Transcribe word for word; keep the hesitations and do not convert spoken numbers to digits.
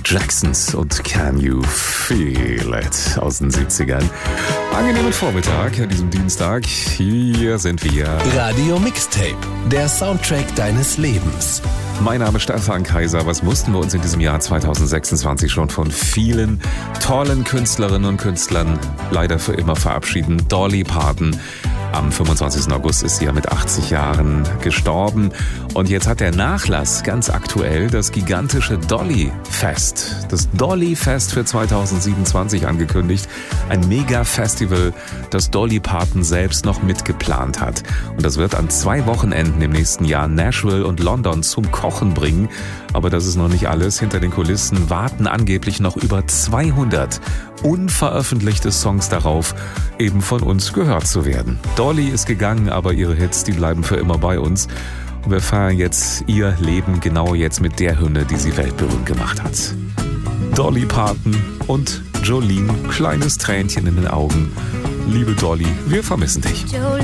Jacksons und Can You Feel It aus den siebzigern. Angenehmen Vormittag an diesem Dienstag. Hier sind wir. Radio Mixtape, der Soundtrack deines Lebens. Mein Name ist Stefan Kaiser. Was mussten wir uns in diesem Jahr zweitausendsechsundzwanzig schon von vielen tollen Künstlerinnen und Künstlern leider für immer verabschieden? Dolly Parton. Am fünfundzwanzigsten August ist sie ja mit achtzig Jahren gestorben. Und jetzt hat der Nachlass ganz aktuell das gigantische Dolly-Fest, das Dolly-Fest für zweitausendsiebenundzwanzig angekündigt. Ein Mega-Festival, das Dolly Parton selbst noch mitgeplant hat. Und das wird an zwei Wochenenden im nächsten Jahr Nashville und London zum Kochen bringen. Aber das ist noch nicht alles. Hinter den Kulissen warten angeblich noch über zweihundert unveröffentlichte Songs darauf, eben von uns gehört zu werden. Dolly ist gegangen, aber ihre Hits, die bleiben für immer bei uns. Und wir feiern jetzt ihr Leben genau jetzt mit der Hymne, die sie weltberühmt gemacht hat. Dolly Parton und Jolene, kleines Tränchen in den Augen. Liebe Dolly, wir vermissen dich. Jolene.